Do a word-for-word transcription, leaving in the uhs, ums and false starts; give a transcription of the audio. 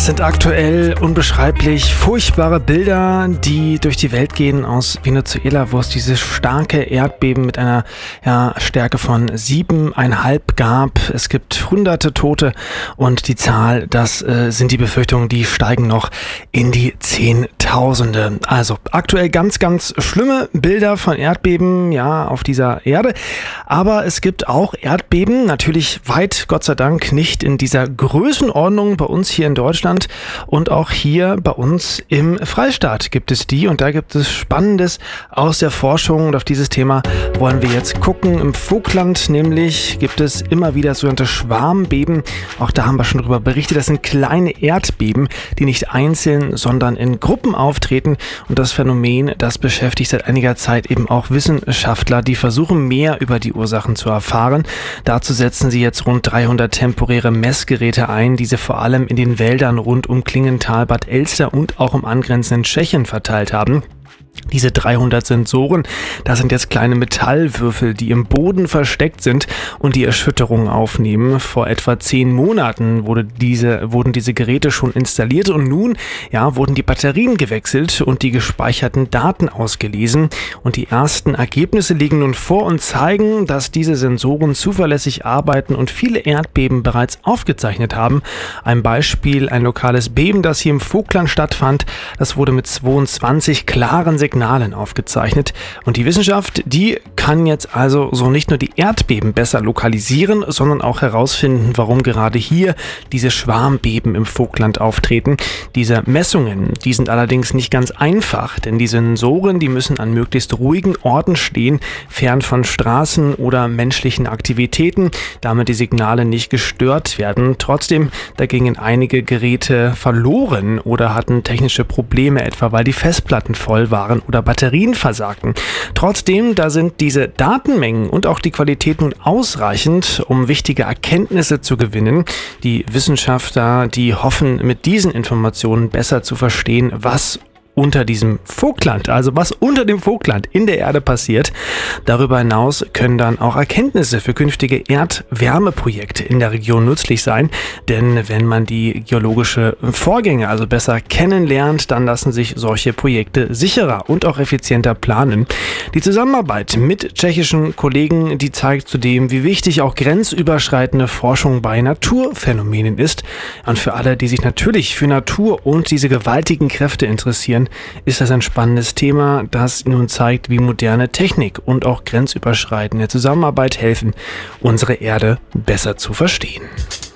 Das sind aktuell unbeschreiblich furchtbare Bilder, die durch die Welt gehen aus Venezuela, wo es dieses starke Erdbeben mit einer ja, Stärke von sieben Komma fünf gab. Es gibt hunderte Tote und die Zahl, das äh, sind die Befürchtungen, die steigen noch in die Zehntausende. Also aktuell ganz, ganz schlimme Bilder von Erdbeben, ja, auf dieser Erde. Aber es gibt auch Erdbeben, natürlich weit, Gott sei Dank, nicht in dieser Größenordnung bei uns hier in Deutschland. Und auch hier bei uns im Freistaat gibt es die. Und da gibt es Spannendes aus der Forschung. Und auf dieses Thema wollen wir jetzt gucken. Im Vogtland nämlich gibt es immer wieder sogenannte Schwarmbeben. Auch da haben wir schon darüber berichtet. Das sind kleine Erdbeben, die nicht einzeln, sondern in Gruppen auftreten. Und das Phänomen, das beschäftigt seit einiger Zeit eben auch Wissenschaftler, die versuchen, mehr über die Ursachen zu erfahren. Dazu setzen sie jetzt rund dreihundert temporäre Messgeräte ein, die sie vor allem in den Wäldern rund um Klingenthal, Bad Elster und auch im angrenzenden Tschechien verteilt haben. Diese dreihundert Sensoren, das sind jetzt kleine Metallwürfel, die im Boden versteckt sind und die Erschütterungen aufnehmen. Vor etwa zehn Monaten wurde diese, wurden diese Geräte schon installiert und nun ja, wurden die Batterien gewechselt und die gespeicherten Daten ausgelesen. Und die ersten Ergebnisse liegen nun vor und zeigen, dass diese Sensoren zuverlässig arbeiten und viele Erdbeben bereits aufgezeichnet haben. Ein Beispiel, ein lokales Beben, das hier im Vogtland stattfand, das wurde mit zweiundzwanzig klaren Signalen aufgezeichnet. Und die Wissenschaft, die kann jetzt also so nicht nur die Erdbeben besser lokalisieren, sondern auch herausfinden, warum gerade hier diese Schwarmbeben im Vogtland auftreten. Diese Messungen, die sind allerdings nicht ganz einfach, denn die Sensoren, die müssen an möglichst ruhigen Orten stehen, fern von Straßen oder menschlichen Aktivitäten, damit die Signale nicht gestört werden. Trotzdem, da gingen einige Geräte verloren oder hatten technische Probleme, etwa weil die Festplatten voll waren oder Batterien versagten. Trotzdem, da sind diese Datenmengen und auch die Qualität nun ausreichend, um wichtige Erkenntnisse zu gewinnen. Die Wissenschaftler, die hoffen, mit diesen Informationen besser zu verstehen, was unter diesem Vogtland, also was unter dem Vogtland in der Erde passiert. Darüber hinaus können dann auch Erkenntnisse für künftige Erdwärmeprojekte in der Region nützlich sein, denn wenn man die geologische Vorgänge also besser kennenlernt, dann lassen sich solche Projekte sicherer und auch effizienter planen. Die Zusammenarbeit mit tschechischen Kollegen, die zeigt zudem, wie wichtig auch grenzüberschreitende Forschung bei Naturphänomenen ist. Und für alle, die sich natürlich für Natur und diese gewaltigen Kräfte interessieren, ist das ein spannendes Thema, das nun zeigt, wie moderne Technik und auch grenzüberschreitende Zusammenarbeit helfen, unsere Erde besser zu verstehen.